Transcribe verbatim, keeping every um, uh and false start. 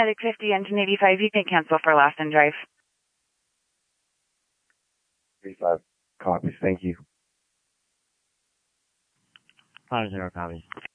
Medic fifty, engine eighty-five, you can cancel for last and drive. eighty-five, copies, thank you. Five zero, copy.